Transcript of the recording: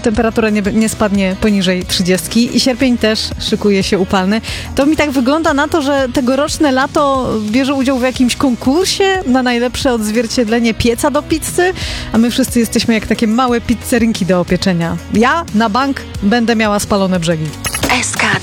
temperatura nie spadnie poniżej 30 i sierpień też szykuje się upalny. To mi tak wygląda na to, że tegoroczne lato bierze udział w jakimś konkursie na najlepsze odzwierciedlenie pieca do pizzy, a my wszyscy jesteśmy jak takie małe pizzerinki do opieczenia. Ja na bank będę miała spalone brzegi. SK